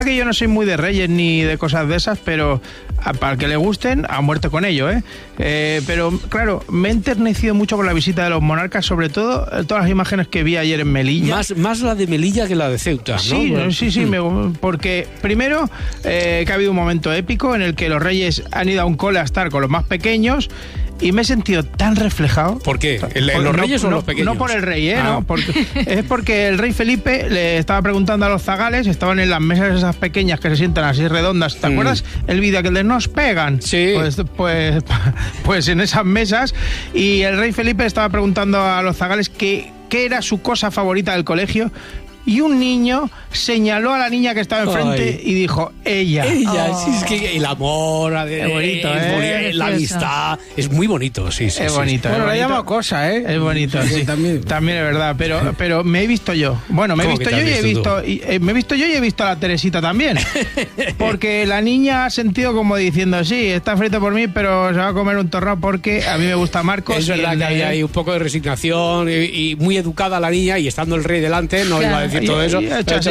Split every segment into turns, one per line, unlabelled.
Que yo no soy muy de Reyes ni de cosas de esas, pero para el que le gusten, a muerte con ello, pero claro, me he enternecido mucho con la visita de los monarcas, sobre todo todas las imágenes que vi ayer en Melilla.
Más la de Melilla que la de Ceuta, ¿no?
Sí, bueno. sí, porque primero que ha habido un momento épico en el que los Reyes han ido a un cole a estar con los más pequeños. Y me he sentido tan reflejado.
¿Por qué? ¿Los Reyes o los pequeños?
No por el rey, no, es porque el rey Felipe le estaba preguntando a los zagales, estaban en las mesas esas pequeñas que se sientan así redondas. ¿Te acuerdas el vídeo que de nos pegan?
Sí.
Pues en esas mesas. Y el rey Felipe estaba preguntando a los zagales qué era su cosa favorita del colegio. Y un niño señaló a la niña que estaba enfrente y dijo, ella.
Sí, es que el amor,
es bonito,
la amistad, es muy bonito, sí.
Es bonito.
Bueno, le llama cosa,
Es bonito, sí. También es verdad, pero me he visto yo. Bueno, me he visto yo y he visto a la Teresita también. Porque la niña ha sentido como diciendo, sí, está frito por mí, pero se va a comer un torrado porque a mí me gusta Marcos.
Es verdad que hay un poco de resignación y muy educada la niña, y estando el rey delante no iba a decir todo eso.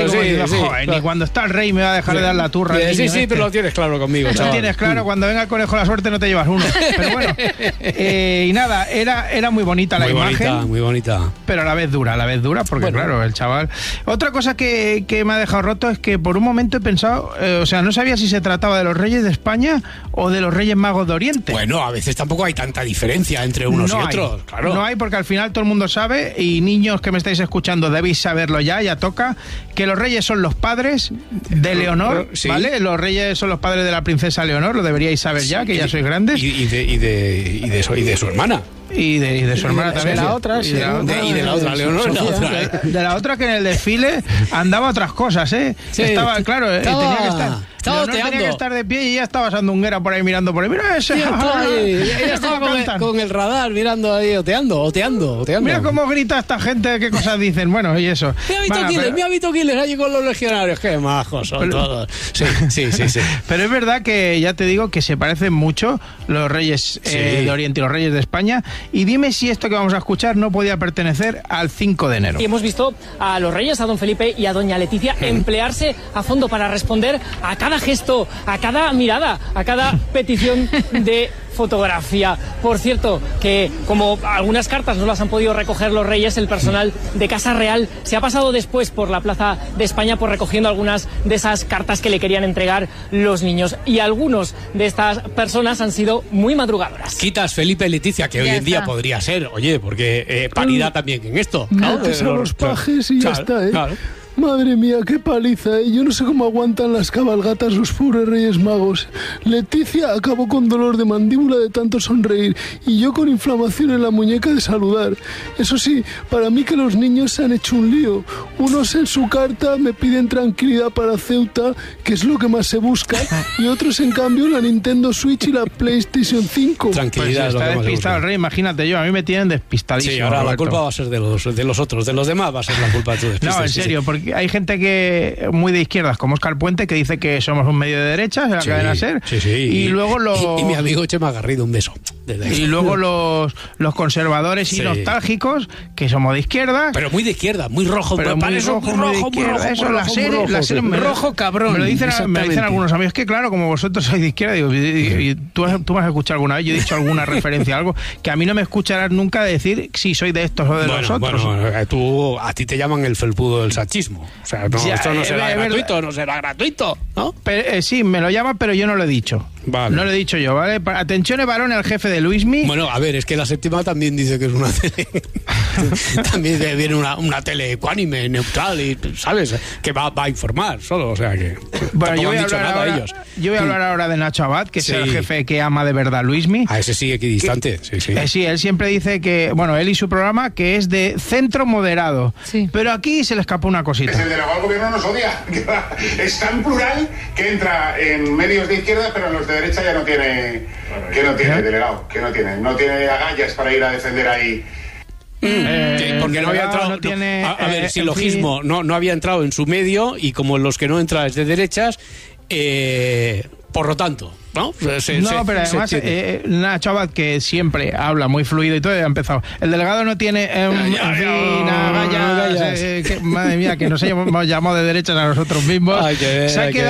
Ni cuando está el rey me va a dejar de dar la turra.
Sí, pero lo tienes claro conmigo, chaval.
Lo tienes claro, cuando venga el conejo la suerte no te llevas uno. Pero bueno, y nada, era muy bonita la imagen.
Muy bonita.
Pero a la vez dura, porque claro, el chaval... Otra cosa que me ha dejado roto es que por un momento he pensado, no sabía si se trataba de los Reyes de España o de los Reyes Magos de Oriente.
Bueno, a veces tampoco hay tanta diferencia entre unos y otros, claro.
No hay, porque al final todo el mundo sabe, y niños que me estáis escuchando debéis saberlo ya toca, que los reyes son los padres de Leonor, ¿vale? Los reyes son los padres de la princesa Leonor, lo deberíais saber ya, que ya sois grandes.
Y de su hermana.
Y de su hermana también.
De la otra,
sí. Y de la otra, Leonor.
De la otra que en el desfile andaba otras cosas, Sí. Estaba, claro, tenía que estar... tenía que estar de pie y ella estaba sandunguera por ahí mirando por ahí. Mira ese.
Ella estaba con el radar mirando ahí, oteando.
Mira cómo grita esta gente, qué cosas dicen. Bueno, y eso.
Me ha visto Quiles allí con los legionarios. Qué majos son todos. Sí.
Pero es verdad que ya te digo que se parecen mucho los reyes de Oriente y los reyes de España. Y dime si esto que vamos a escuchar no podía pertenecer al 5 de enero.
Y hemos visto a los reyes, a don Felipe y a doña Leticia, emplearse a fondo para responder a cada gesto, a cada mirada, a cada petición de fotografía. Por cierto, que como algunas cartas no las han podido recoger los reyes, el personal de Casa Real se ha pasado después por la Plaza de España recogiendo algunas de esas cartas que le querían entregar los niños. Y algunos de estas personas han sido muy madrugadoras.
Quitas Felipe y Leticia, que hoy en día podría ser, porque paridad también en esto.
Metes a los pajes y ya está, Claro. Madre mía, qué paliza, Yo no sé cómo aguantan las cabalgatas los pobres Reyes Magos. Leticia acabó con dolor de mandíbula de tanto sonreír y yo con inflamación en la muñeca de saludar. Eso sí, para mí que los niños se han hecho un lío. Unos en su carta me piden tranquilidad para Ceuta, que es lo que más se busca, y otros en cambio la Nintendo Switch y la PlayStation 5.
Tranquilidad.
Pues está despistado el rey, imagínate a mí me tienen despistadísimo.
Sí, ahora
Roberto.
La culpa va a ser de los otros, de los demás va a ser la culpa de tu despiste.
No, en serio, porque hay gente que muy de izquierdas, como Óscar Puente, que dice que somos un medio de derechas, la cadena SER. Y luego
y mi amigo Chema Garrido, un beso.
Y luego los conservadores y nostálgicos, que somos de izquierda.
Pero muy de izquierda, muy rojo.
Pero muy rojo cabrón. Me lo dicen algunos amigos, que claro, como vosotros sois de izquierda, digo, y tú me has escuchado alguna vez, yo he dicho alguna referencia a algo, que a mí no me escucharás nunca decir si soy de estos o de los otros.
Bueno, a ti te llaman el felpudo del sachismo. O sea, esto no será gratuito, ¿no?
Pero, sí, me lo llama, pero yo no lo he dicho.
Vale.
No lo he dicho yo, ¿vale? Atención, varón, el jefe de Luismi.
Bueno, a ver, es que la séptima también dice que es una tele. También viene una tele ecuánime, neutral, y ¿sabes? Que va a informar solo, o sea que.
Bueno, yo voy a hablar ahora de Nacho Abad, que es el jefe que ama de verdad Luismi.
A ese sí, equidistante.
Sí, él siempre dice que, él y su programa, que es de centro moderado. Sí. Pero aquí se le escapó una cosita.
El delegado del gobierno nos odia. Es tan plural que entra en medios de izquierda, pero en los de derecha ya no tiene, delegado, que no tiene agallas para ir a defender ahí.
Porque no había entrado.
No tiene,
a ver, silogismo, no había entrado en su medio, y como los que no entran es de derechas, por lo tanto, ¿no?
Pero además, Nacho Abad, que siempre habla muy fluido y todo, ha empezado. El delegado no tiene, gallas, madre mía, que nos hemos llamado de derechas a nosotros mismos.
Ay,